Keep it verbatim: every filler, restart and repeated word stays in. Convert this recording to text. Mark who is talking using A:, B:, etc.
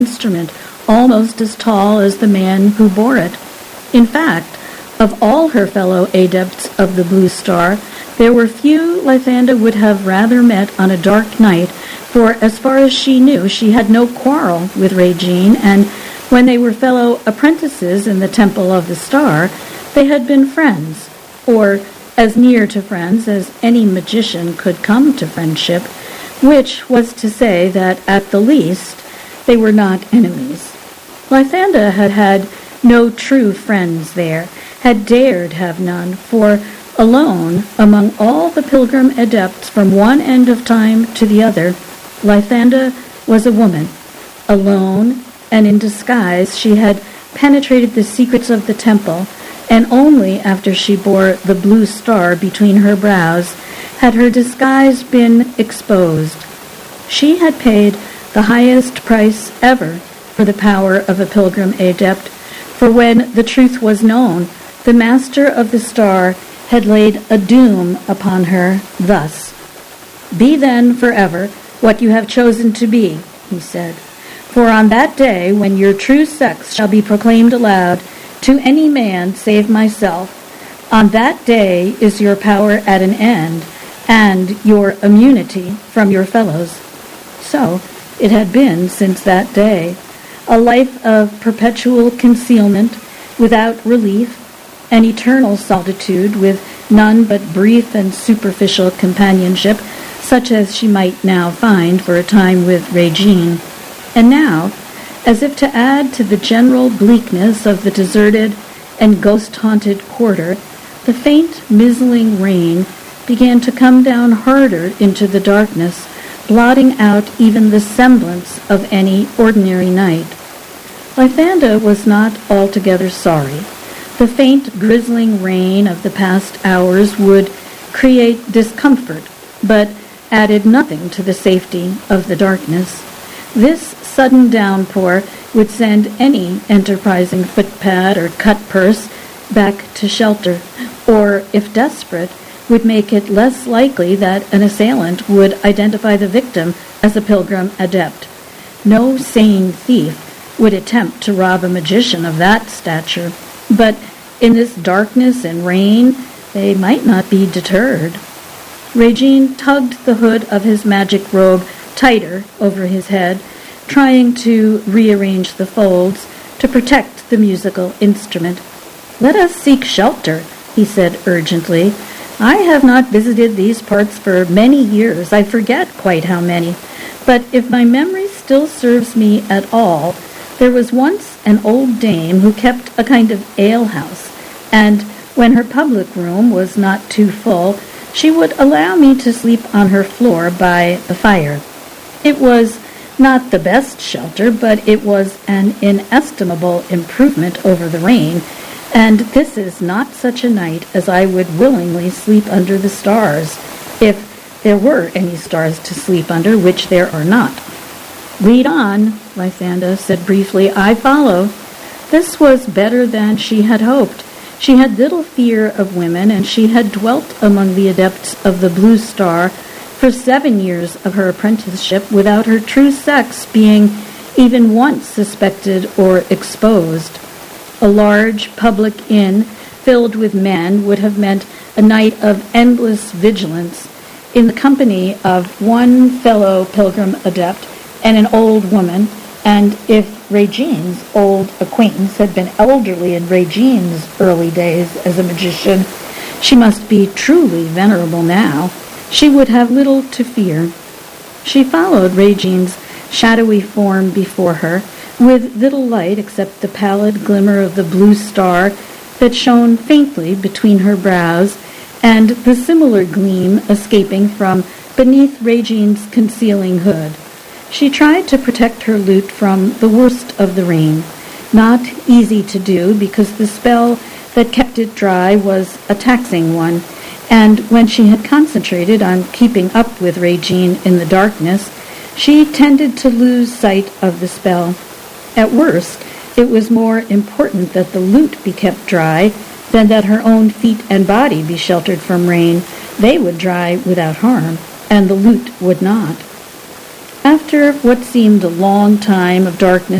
A: instrument almost as tall as the man who bore it. In fact, of all her fellow adepts of the Blue Star, there were few Lythanda would have rather met on a dark night, for as far as she knew, she had no quarrel with Regine, and when they were fellow apprentices in the Temple of the Star, they had been friends, or as near to friends as any magician could come to friendship, which was to say that at the least they were not enemies. Lythanda had had no true friends there, had dared have none, for alone among all the pilgrim adepts from one end of time to the other, Lythanda was a woman. Alone and in disguise she had penetrated the secrets of the temple, and only after she bore the blue star between her brows had her disguise been exposed. She had paid the highest price ever for the power of a pilgrim adept, for when the truth was known, the master of the star had laid a doom upon her thus. "Be then forever what you have chosen to be," he said, "for on that day when your true sex shall be proclaimed aloud to any man save myself, on that day is your power at an end, and your immunity from your fellows." So it had been since that day, a life of perpetual concealment, without relief, an eternal solitude with none but brief and superficial companionship, such as she might now find for a time with Regine. And now, as if to add to the general bleakness of the deserted and ghost-haunted quarter, the faint, mizzling rain began to come down harder into the darkness, blotting out even the semblance of any ordinary night. Lythanda was not altogether sorry. The faint, drizzling rain of the past hours would create discomfort, but added nothing to the safety of the darkness. This sudden downpour would send any enterprising footpad or cut-purse back to shelter, or, if desperate, would make it less likely that an assailant would identify the victim as a pilgrim adept. No sane thief would attempt to rob a magician of that stature, but in this darkness and rain they might not be deterred. Regine tugged the hood of his magic robe tighter over his head, trying to rearrange the folds to protect the musical instrument. "Let us seek shelter," he said urgently. "I have not visited these parts for many years. I forget quite how many. But if my memory still serves me at all, there was once an old dame who kept a kind of alehouse, and when her public room was not too full, she would allow me to sleep on her floor by the fire. It was not the best shelter, but it was an inestimable improvement over the rain, and this is not such a night as I would willingly sleep under the stars, if there were any stars to sleep under, which there are not." "Lead on," Lythanda said briefly. "I follow." This was better than she had hoped. She had little fear of women, and she had dwelt among the adepts of the Blue Star for seven years of her apprenticeship without her true sex being even once suspected or exposed. A large public inn filled with men would have meant a night of endless vigilance in the company of one fellow pilgrim adept and an old woman, and if Regine's old acquaintance had been elderly in Regine's early days as a magician, she must be truly venerable now. She would have little to fear. She followed Regine's shadowy form before her, with little light except the pallid glimmer of the blue star that shone faintly between her brows, and the similar gleam escaping from beneath Regine's concealing hood. She tried to protect her lute from the worst of the rain. Not easy to do, because the spell that kept it dry was a taxing one, and when she had concentrated on keeping up with Regine in the darkness, she tended to lose sight of the spell. At worst, it was more important that the lute be kept dry than that her own feet and body be sheltered from rain. They would dry without harm, and the lute would not. After what seemed a long time of darkness